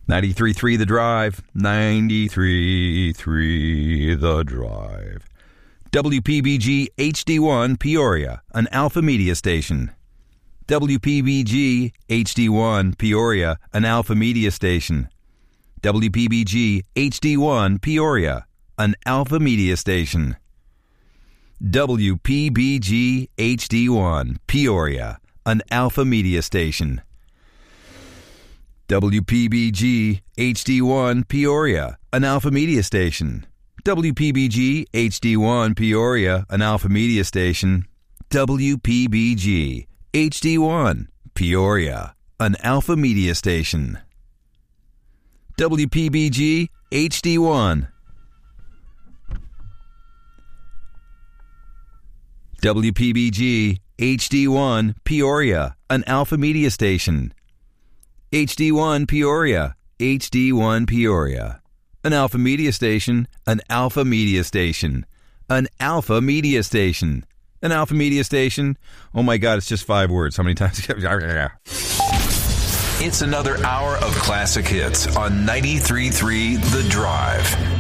93.3 The Drive. 93.3 The Drive. WPBG HD1 Peoria, an Alpha Media station. WPBG HD1 Peoria, an Alpha Media station. WPBG HD1 Peoria, an Alpha Media station. WPBG HD1 Peoria, an Alpha Media station. WPBG HD1 Peoria, an Alpha Media station. WPBG HD1 Peoria, an Alpha Media station. WPBG HD1 Peoria, an Alpha Media station. WPBG HD1. WPBG HD1 Peoria, an Alpha Media station. HD1 Peoria, HD1 Peoria, an Alpha Media station, an Alpha Media station, an Alpha Media station, an Alpha Media station. Oh my God, it's just 5 words. How many times? It's another hour of classic hits on 93.3 The Drive.